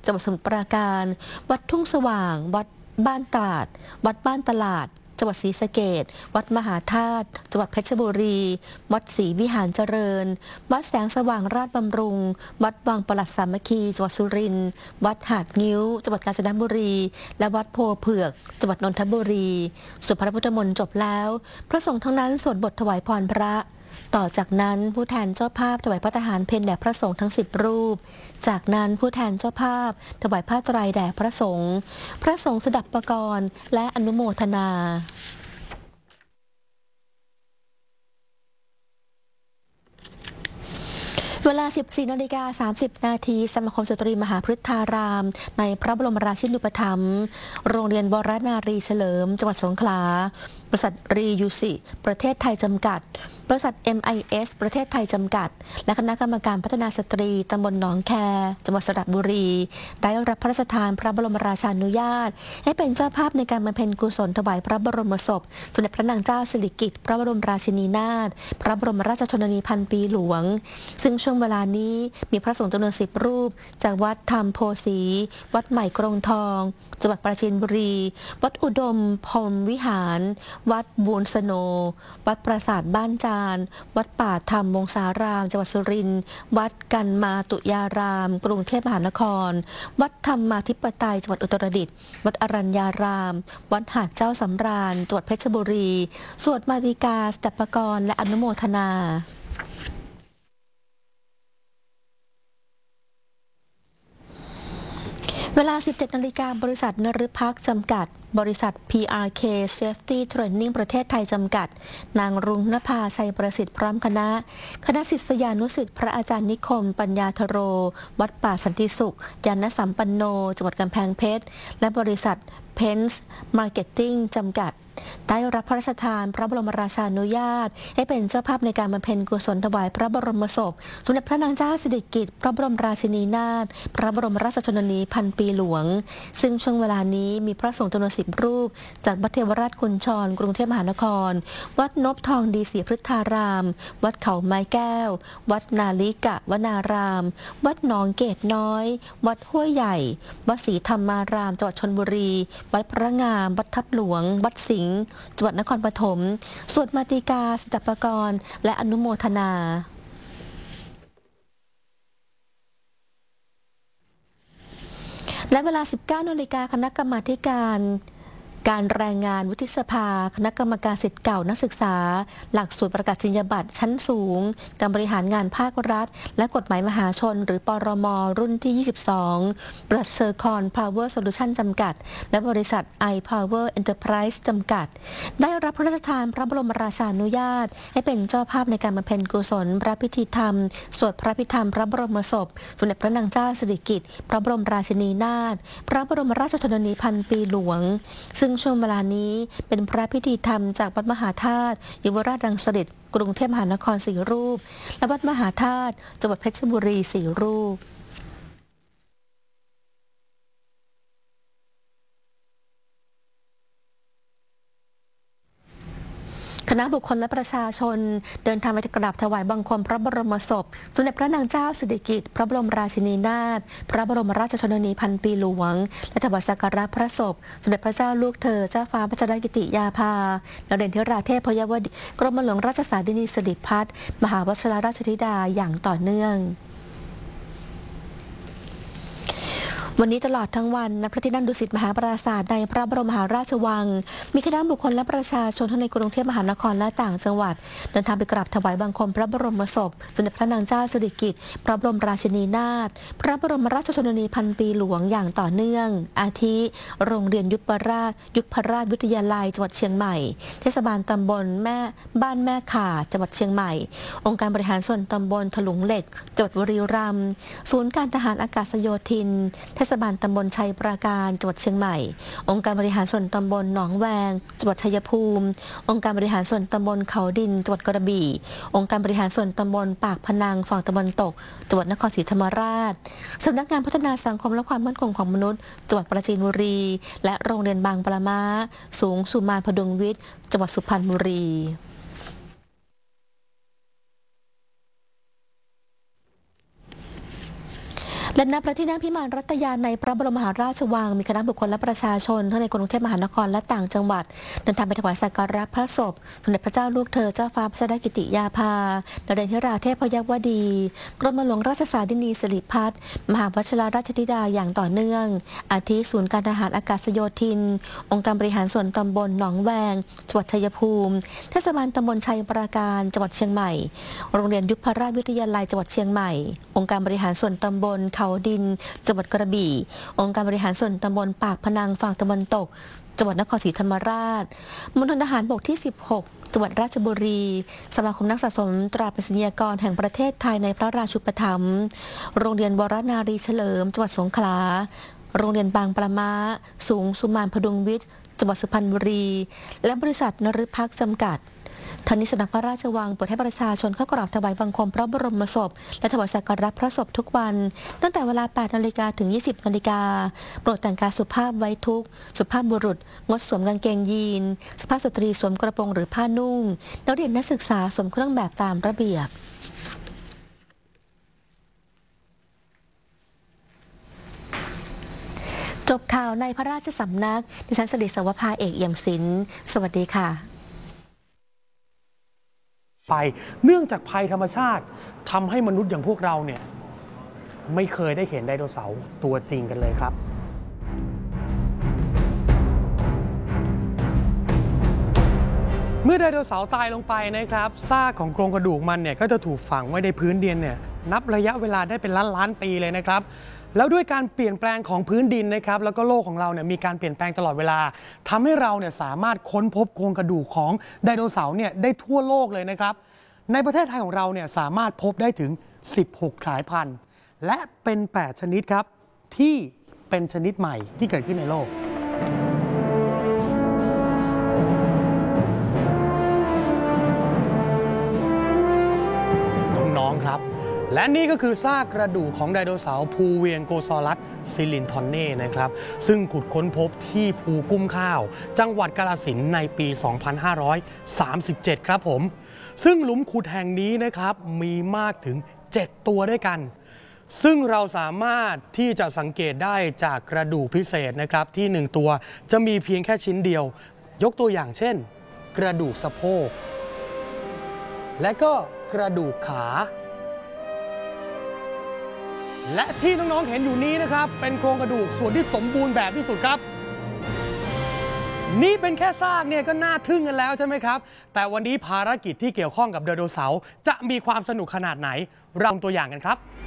จังหวัดสมุทรปราการวัดทุ่งสว่างวัดบ้านตลาดวัดบ้านตลาดจังหวัดศรีสะเกษวัดมหาธาตุจังหวัดเพชรบุรีวัดศรีวิหารเจริญวัดแสงสว่างราชบำรุงวัดวังปลัดสามัคคีจังหวัดสุรินทร์วัดหาดงิ้วจังหวัดกาญจนบุรีและวัดโพเผือกจังหวัดนนทบุรีส่วนพระพุทธมนต์จบแล้วพระสงฆ์ทั้งนั้นสวดบทถวายพรพระต่อจากนั้นผู้แทนเจ้าภาพถวายพระทหารเพลแด่พระสงฆ์ทั้ง10 รูปจากนั้นผู้แทนเจ้าภาพถวายผ้าไตรแด่พระสงฆ์สดับปกรณ์และอนุโมทนาเวลา 14:30 น.สมาคมสตรีมหาพฤทธารามในพระบรมราชินูปถัมภ์โรงเรียนวรนารีเฉลิมจังหวัดสงขลาบริษัทรียูสิประเทศไทยจำกัดบริษัท MIS ประเทศไทยจำกัดและคณะกรรมการพัฒนาสตรีตำบลหนองแคจังหวัดสระบุรีได้รับพระราชทานพระบรมราชานุญาตให้เป็นเจ้าภาพในการบำเพ็ญกุศลถวายพระบรมศพสมเด็จพระนางเจ้าสิริกิติ์พระบรมราชินีนาถพระบรมราชชนนีพันปีหลวงซึ่งช่วงเวลานี้มีพระสงฆ์จำนวน10 รูปจากวัดธรรมโพสีวัดใหม่กรงทองจังหวัดปราจีนบุรีวัดอุดมพรหมวิหารวัดบูนสโนวัดปราสาทบ้านจานวัดป่าธรรมวงศารามจังหวัดสุรินทร์วัดกันมาตุยารามกรุงเทพมหานครวัดธรรมาธิปไตยจังหวัดอุตรดิตถ์วัดอรัญญารามวัดหาดเจ้าสำราญจังหวัดเพชรบุรีสวดมาติกาสดับปกรณ์และอนุโมทนาเวลา 17 นาฬิกาบริษัทนฤพักษ์จำกัดบริษัท PRK Safety Training ประเทศไทยจำกัดนางรุ่งนภาชัยประสิทธิ์พร้อมคณะศิษยานุศิษย์พระอาจารย์นิคมปัญญาธโรวัดป่าสันติสุขยานสัมปันโนจังหวัดกำแพงเพชรและบริษัท Pence Marketing จำกัดได้รับพระราชทานพระบรมราชานุญาตให้เป็นเจ้าภาพในการบำเพ็ญกุศลถวายพระบรมศพสมเด็จพระนางเจ้าสิริกิติ์พระบรมราชินีนาถพระบรมราชชนนีพันปีหลวงซึ่งช่วงเวลานี้มีพระสงฆ์จำนวน10 รูปจากวัดเทวราชกุญชรกรุงเทพมหานครวัดนพทองดีศรีพฤทธารามวัดเขาไม้แก้ววัดนาลิกะวนารามวัดหนองเกตน้อยวัดห้วยใหญ่วัดศรีธรรมารามจังหวัดชลบุรีวัดพระงามวัดทับหลวงวัดสิงห์จังหวัดนครปฐมสวดมาติกาสดับปกรณ์และอนุโมทนาและเวลา 19 นาฬิกาคณะกรรมาธิการแรงงานวุฒิสภาคณะกรรมการศิษย์เก่านักศึกษาหลักสูตรประกาศนียบัตรชั้นสูงการบริหารงานภาครัฐและกฎหมายมหาชนหรือปรมรุ่นที่ 22 บริษัทเซอร์คอนพาวเวอร์โซลูชันจำกัดและบริษัท iPower Enterprise จำกัดได้รับพระราชทานพระบรมราชานุญาตให้เป็นเจ้าภาพในการบำเพ็ญกุศลพระพิธีธรรมสวดพระพิธรรมพระบรมศพสมเด็จพระนางเจ้าสิริกิติ์พระบรมราชินีนาถพระบรมราชชนนีพันปีหลวงซึ่งช่วงเวลานี้เป็นพระพิธีธรรมจากวัดมหาธาตุยุวราชรังสฤษฎ์กรุงเทพมหานคร4 รูปและวัดมหาธาตุจังหวัดเพชรบุรี4 รูปคณะบุคคลและประชาชนเดินทางไปกราบถวายบังคมพระบรมศพสมเด็จพระนางเจ้าสิริกิติ์พระบรมราชินีนาถพระบรมราชชนนีพันปีหลวงและถวายสักการะพระศพสมเด็จพระเจ้าลูกเธอเจ้าฟ้าพัชรกิติยาภาและเด่นธิราเทพพยวดีกรมหลวงราชสารินีสิริพัฒน์มหาวชิรราชธิดาอย่างต่อเนื่องวันนี้ตลอดทั้งวันณพระที่นั่งดุสิตมหาปราสาทในพระบรมมหาราชวังมีคณะบุคคลและประชาชนทั้งในกรุงเทพมหานครและต่างจังหวัดเดินทางไปกราบถวายบังคมพระบรมศพสมเด็จพระนางเจ้าสิริกิติ์พระบรมราชินีนาถพระบรมราชชนนีพันปีหลวงอย่างต่อเนื่องอาทิโรงเรียนยุพราชวิทยาลัยจังหวัดเชียงใหม่เทศบาลตำบลบ้านแม่ข่าจังหวัดเชียงใหม่องค์การบริหารส่วนตำบลถลุงเหล็กจังหวัดบุรีรัมย์ศูนย์การทหารอากาศโยธินเทศบาลตำบลชัยปราการจังหวัดเชียงใหม่องค์การบริหารส่วนตำบลหนองแวงจังหวัดชัยภูมิองค์การบริหารส่วนตำบลเขาดินจังหวัดกระบี่องค์การบริหารส่วนตำบลปากพนังฝั่งตะวันตกจังหวัดนครศรีธรรมราชสำนักงานพัฒนาสังคมและความมั่นคงของมนุษย์จังหวัดปราจีนบุรีและโรงเรียนบางปะมาสูงสุมานพดุงวิทย์จังหวัดสุพรรณบุรีและณพระที่นั่งพิมานรัตยาในพระบรมมหาราชวังมีคณะบุคคลและประชาชนทั้งในกรุงเทพมหานครและต่างจังหวัดเดินทางไปถวายสักการะพระศพสมเด็จพระเจ้าลูกเธอเจ้าฟ้าพัชรกิติยาภานเรนทิราเทพยวดีกรมหลวงราชสารินีสิริพัฒน์มหาวชิรราชธิดาอย่างต่อเนื่องอาทิศูนย์การทหารอากาศโยธินองค์การบริหารส่วนตำบลหนองแวงจังหวัดชัยภูมิเทศบาลตำบลชัยปราการจังหวัดเชียงใหม่โรงเรียนยุพราชวิทยาลัยจังหวัดเชียงใหม่องค์การบริหารส่วนตำบลเขาดินจังหวัดกระบี่องค์การบริหารส่วนตำบลปากพนังฝั่งตะวันตกจังหวัดนครศรีธรรมราชมณฑลทหารบกที่ 16 จังหวัดราชบุรีสมาคมนักสะสมตราปริศนียากรแห่งประเทศไทยในพระราชูปถัมภ์โรงเรียนวรนารีเฉลิมจังหวัดสงขลาโรงเรียนบางปะมาสูงสุมานพดุงวิทย์จังหวัดสุพรรณบุรีและบริษัทนฤพักษ์จำกัดทางนี้สำนักพระราชวังเปิดให้ประชาชนเข้ากราบถวายบังคมพระบรมศพและถวายสักการะพระศพทุกวันตั้งแต่เวลา 8 นาฬิกาถึง 20 นาฬิกาโปรดแต่งกายสุภาพไว้ทุกข์สุภาพบุรุษงดสวมกางเกงยีนสุภาพสตรีสวมกระโปรงหรือผ้านุ่งนักเรียนนักศึกษาสวมเครื่องแบบตามระเบียบจบข่าวในพระราชสำนักดิฉันสริศวภาเอกเอี่ยมศิลป์สวัสดีค่ะเนื่องจากภัยธรรมชาติทำให้มนุษย์อย่างพวกเราเนี่ยไม่เคยได้เห็นไดโนเสาร์ตัวจริงกันเลยครับเมื่อไดโนเสาร์ตายลงไปนะครับซากของโครงกระดูกมันเนี่ยก็จะถูกฝังไว้ในพื้นดินเนี่ยนับระยะเวลาได้เป็นล้านปีเลยนะครับแล้วด้วยการเปลี่ยนแปลงของพื้นดินนะครับแล้วก็โลกของเราเนี่ยมีการเปลี่ยนแปลงตลอดเวลาทำให้เราเนี่ยสามารถค้นพบโครงกระดูกของไดโนเสาร์เนี่ยได้ทั่วโลกเลยนะครับในประเทศไทยของเราเนี่ยสามารถพบได้ถึง16สายพันธุ์และเป็น8ชนิดครับที่เป็นชนิดใหม่ที่เกิดขึ้นในโลกน้องๆครับและนี่ก็คือซากกระดูกของไดโนเสาร์ภูเวียงโกซอรัสซิลินทอนเน่นะครับซึ่งขุดค้นพบที่ภูกุ้มข้าวจังหวัดกาฬสินธุ์ในปี 2537 ครับผมซึ่งหลุมขุดแห่งนี้นะครับมีมากถึง7ตัวด้วยกันซึ่งเราสามารถที่จะสังเกตได้จากกระดูกพิเศษนะครับที่1ตัวจะมีเพียงแค่ชิ้นเดียวยกตัวอย่างเช่นกระดูกสะโพกและก็กระดูกขาและที่น้องๆเห็นอยู่นี้นะครับเป็นโครงกระดูกส่วนที่สมบูรณ์แบบที่สุดครับนี่เป็นแค่ซากเนี่ยก็น่าทึ่งกันแล้วใช่ไหมครับแต่วันนี้ภารกิจที่เกี่ยวข้องกับไดโนเสาร์จะมีความสนุกขนาดไหนเราตัวอย่างกันครับ